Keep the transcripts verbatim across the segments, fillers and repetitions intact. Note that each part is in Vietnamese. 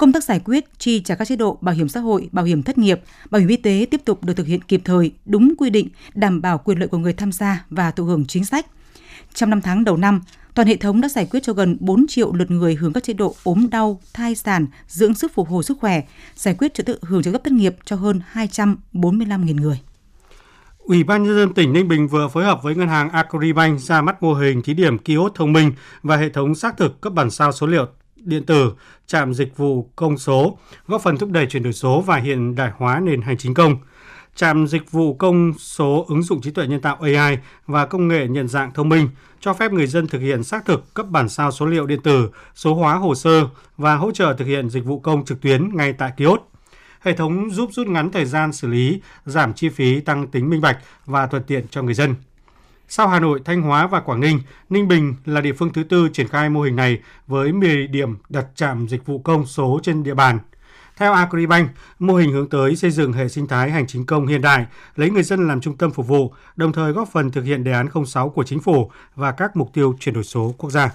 Công tác giải quyết, chi trả các chế độ bảo hiểm xã hội, bảo hiểm thất nghiệp, bảo hiểm y tế tiếp tục được thực hiện kịp thời, đúng quy định, đảm bảo quyền lợi của người tham gia và thụ hưởng chính sách. Trong năm tháng đầu năm, toàn hệ thống đã giải quyết cho gần bốn triệu lượt người hưởng các chế độ ốm đau, thai sản, dưỡng sức phục hồi sức khỏe, giải quyết trợ tự hưởng trợ cấp thất nghiệp cho hơn hai trăm bốn mươi lăm nghìn người. Ủy ban Nhân dân tỉnh Ninh Bình vừa phối hợp với Ngân hàng Agribank ra mắt mô hình thí điểm kiosk thông minh và hệ thống xác thực cấp bản sao số liệu điện tử, trạm dịch vụ công số, góp phần thúc đẩy chuyển đổi số và hiện đại hóa nền hành chính công. Trạm dịch vụ công số ứng dụng trí tuệ nhân tạo A I và công nghệ nhận dạng thông minh, cho phép người dân thực hiện xác thực cấp bản sao số liệu điện tử, số hóa hồ sơ và hỗ trợ thực hiện dịch vụ công trực tuyến ngay tại kiosk. Hệ thống giúp rút ngắn thời gian xử lý, giảm chi phí, tăng tính minh bạch và thuận tiện cho người dân. Sau Hà Nội, Thanh Hóa và Quảng Ninh, Ninh Bình là địa phương thứ tư triển khai mô hình này với mười điểm đặt trạm dịch vụ công số trên địa bàn. Theo Agribank, mô hình hướng tới xây dựng hệ sinh thái hành chính công hiện đại, lấy người dân làm trung tâm phục vụ, đồng thời góp phần thực hiện đề án không sáu của Chính phủ và các mục tiêu chuyển đổi số quốc gia.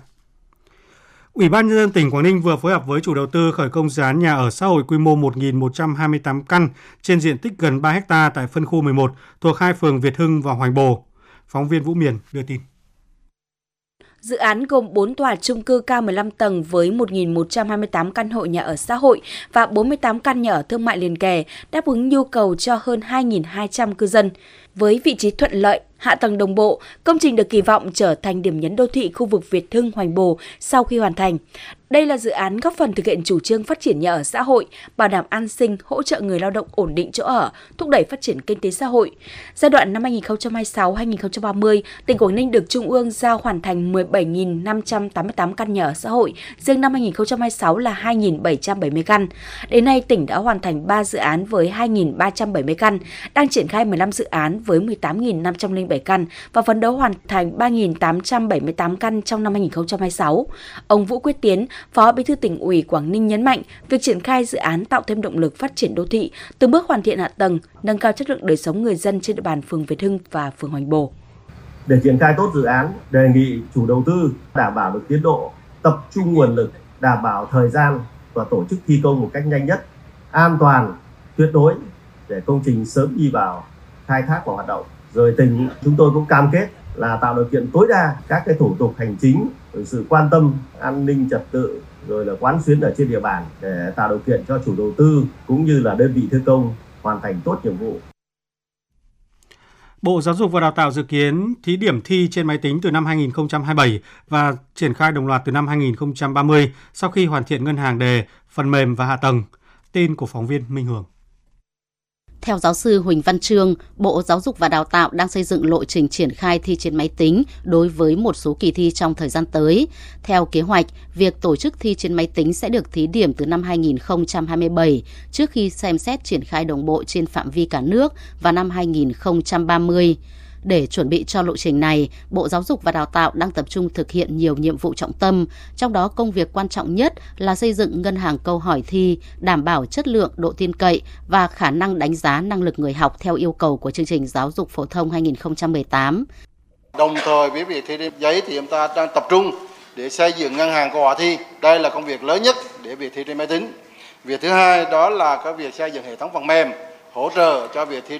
Ủy ban Nhân dân tỉnh Quảng Ninh vừa phối hợp với chủ đầu tư khởi công dự án nhà ở xã hội quy mô một nghìn một trăm hai mươi tám căn trên diện tích gần ba héc ta tại phân khu mười một thuộc hai phường Việt Hưng và Hoành Bồ. Phóng viên Vũ Miền đưa tin. Dự án gồm bốn tòa chung cư cao mười lăm tầng với một nghìn một trăm hai mươi tám căn hộ nhà ở xã hội và bốn mươi tám căn nhà ở thương mại liền kề, đáp ứng nhu cầu cho hơn hai nghìn hai trăm cư dân. Với vị trí thuận lợi, hạ tầng đồng bộ, công trình được kỳ vọng trở thành điểm nhấn đô thị khu vực Việt Hưng, Hoành Bồ sau khi hoàn thành. Đây là dự án góp phần thực hiện chủ trương phát triển nhà ở xã hội, bảo đảm an sinh, hỗ trợ người lao động ổn định chỗ ở, thúc đẩy phát triển kinh tế xã hội. Giai đoạn năm hai nghìn không trăm hai mươi sáu đến hai nghìn không trăm ba mươi, tỉnh Quảng Ninh được Trung ương giao hoàn thành mười bảy nghìn năm trăm tám mươi tám căn nhà ở xã hội, riêng năm hai nghìn không trăm hai mươi sáu là hai nghìn bảy trăm bảy mươi căn. Đến nay, tỉnh đã hoàn thành ba dự án với hai nghìn ba trăm bảy mươi căn, đang triển khai mười lăm dự án với mười tám nghìn năm trăm lẻ bảy căn và phấn đấu hoàn thành ba nghìn tám trăm bảy mươi tám căn trong năm hai nghìn không trăm hai mươi sáu. Ông Vũ Quyết Tiến, Phó Bí thư Tỉnh ủy Quảng Ninh nhấn mạnh, việc triển khai dự án tạo thêm động lực phát triển đô thị, từng bước hoàn thiện hạ tầng, nâng cao chất lượng đời sống người dân trên địa bàn phường Việt Hưng và phường Hoành Bồ. Để triển khai tốt dự án, đề nghị chủ đầu tư đảm bảo được tiến độ, tập trung nguồn lực, đảm bảo thời gian và tổ chức thi công một cách nhanh nhất, an toàn, tuyệt đối để công trình sớm đi vào khai thác và hoạt động. Rồi tỉnh chúng tôi cũng cam kết là tạo điều kiện tối đa các cái thủ tục hành chính, sự quan tâm an ninh trật tự, rồi là quán xuyến ở trên địa bàn để tạo điều kiện cho chủ đầu tư cũng như là đơn vị thi công hoàn thành tốt nhiệm vụ. Bộ Giáo dục và Đào tạo dự kiến thí điểm thi trên máy tính từ năm hai nghìn không trăm hai mươi bảy và triển khai đồng loạt từ năm hai nghìn không trăm ba mươi sau khi hoàn thiện ngân hàng đề, phần mềm và hạ tầng. Tin của phóng viên Minh Hường. Theo giáo sư Huỳnh Văn Trương, Bộ Giáo dục và Đào tạo đang xây dựng lộ trình triển khai thi trên máy tính đối với một số kỳ thi trong thời gian tới. Theo kế hoạch, việc tổ chức thi trên máy tính sẽ được thí điểm từ năm hai nghìn không trăm hai mươi bảy, trước khi xem xét triển khai đồng bộ trên phạm vi cả nước vào năm hai nghìn không trăm ba mươi. Để chuẩn bị cho lộ trình này, Bộ Giáo dục và Đào tạo đang tập trung thực hiện nhiều nhiệm vụ trọng tâm, trong đó công việc quan trọng nhất là xây dựng ngân hàng câu hỏi thi, đảm bảo chất lượng, độ tin cậy và khả năng đánh giá năng lực người học theo yêu cầu của chương trình giáo dục phổ thông hai nghìn không trăm mười tám. Đồng thời với việc thi giấy thì chúng ta đang tập trung để xây dựng ngân hàng câu hỏi thi. Đây là công việc lớn nhất để việc thi trên máy tính. Việc thứ hai đó là cái việc xây dựng hệ thống phần mềm hỗ trợ cho việc thi